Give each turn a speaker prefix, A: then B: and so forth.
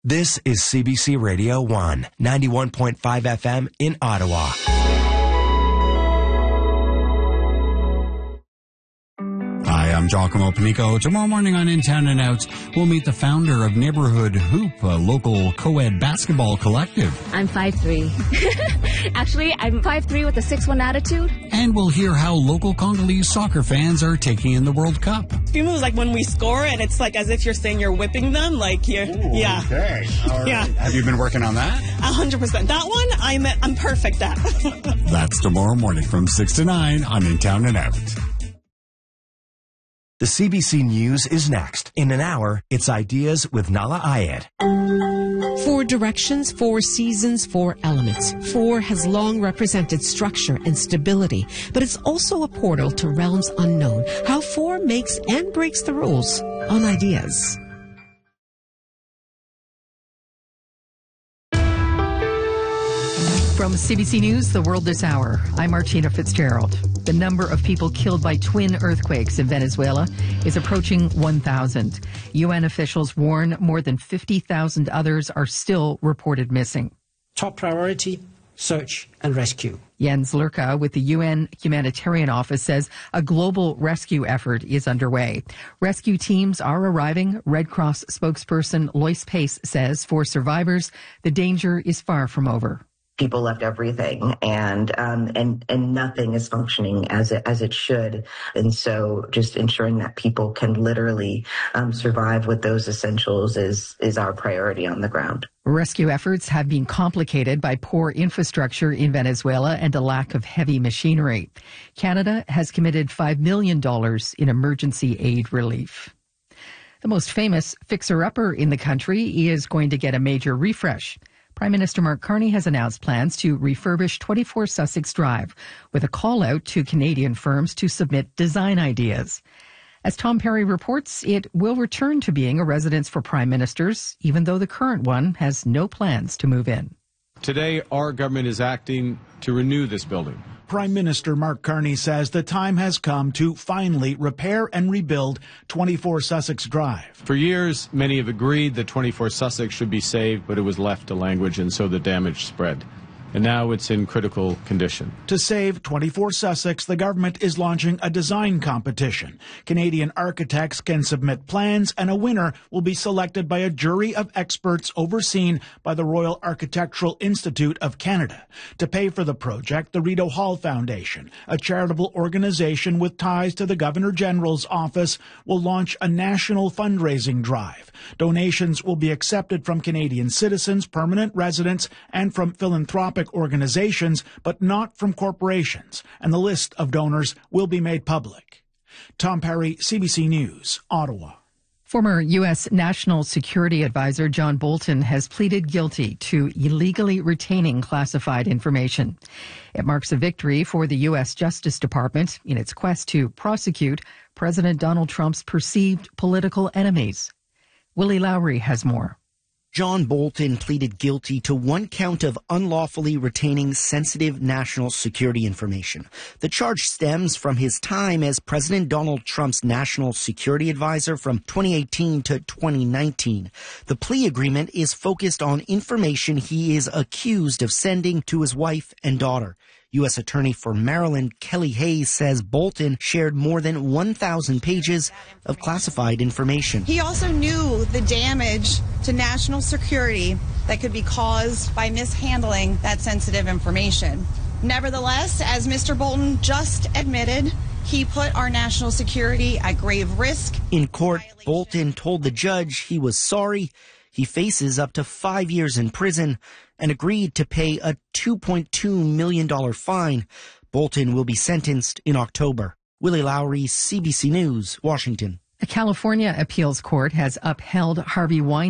A: This is CBC Radio 1, 91.5 FM in Ottawa.
B: Hi, I'm Giacomo Panico. Tomorrow morning on In Town and Out, we'll meet the founder of Neighborhood Hoop, a local co-ed basketball collective.
C: I'm 5'3". Actually, I'm 5'3" with a 6'1" attitude.
B: And we'll hear how local Congolese soccer fans are taking in the World Cup.
D: Few moves like when we score and it's like as if you're saying you're whipping them, like you're, yeah.
B: Okay. All right. Yeah. Have you been working on that?
D: 100%. That one, I'm perfect at.
B: That's tomorrow morning from 6 to 9 on In Town and Out.
A: The CBC News is next. In an hour, it's Ideas with Nala Ayed.
E: 4 directions, 4 seasons, 4 elements. 4 has long represented structure and stability, but it's also a portal to realms unknown. How 4 makes and breaks the rules on Ideas.
F: From CBC News, The World This Hour, I'm Martina Fitzgerald. The number of people killed by twin earthquakes in Venezuela is approaching 1,000. UN officials warn more than 50,000 others are still reported missing.
G: Top priority, search and rescue.
F: Jens Lurka with the UN Humanitarian Office says a global rescue effort is underway. Rescue teams are arriving. Red Cross spokesperson Lois Pace says for survivors, the danger is far from over.
H: People left everything, and nothing is functioning as it should. And so, just ensuring that people can literally survive with those essentials is our priority on the ground.
F: Rescue efforts have been complicated by poor infrastructure in Venezuela and a lack of heavy machinery. Canada has committed $5 million in emergency aid relief. The most famous fixer-upper in the country is going to get a major refresh. Prime Minister Mark Carney has announced plans to refurbish 24 Sussex Drive with a call out to Canadian firms to submit design ideas. As Tom Perry reports, it will return to being a residence for prime ministers, even though the current one has no plans to move in.
I: Today, our government is acting to renew this building.
J: Prime Minister Mark Carney says the time has come to finally repair and rebuild 24 Sussex Drive.
I: For years, many have agreed that 24 Sussex should be saved, but it was left to language, and so the damage spread. And now it's in critical condition.
J: To save 24 Sussex, the government is launching a design competition. Canadian architects can submit plans, and a winner will be selected by a jury of experts overseen by the Royal Architectural Institute of Canada. To pay for the project, the Rideau Hall Foundation, a charitable organization with ties to the Governor-General's office, will launch a national fundraising drive. Donations will be accepted from Canadian citizens, permanent residents, and from philanthropic organizations, but not from corporations, and the list of donors will be made public. Tom Perry, CBC News, Ottawa.
F: Former U.S. National Security Advisor John Bolton has pleaded guilty to illegally retaining classified information. It marks a victory for the U.S. Justice Department in its quest to prosecute President Donald Trump's perceived political enemies. Willie Lowry has more.
K: John Bolton pleaded guilty to 1 count of unlawfully retaining sensitive national security information. The charge stems from his time as President Donald Trump's national security advisor from 2018 to 2019. The plea agreement is focused on information he is accused of sending to his wife and daughter. U.S. Attorney for Maryland Kelly Hayes says Bolton shared more than 1,000 pages of classified information.
L: He also knew the damage to national security that could be caused by mishandling that sensitive information. Nevertheless, as Mr. Bolton just admitted, he put our national security at grave risk.
K: In court, Bolton told the judge he was sorry. He faces up to 5 years in prison and agreed to pay a $2.2 million fine. Bolton will be sentenced in October. Willie Lowry, CBC News, Washington.
F: A California appeals court has upheld Harvey Weinstein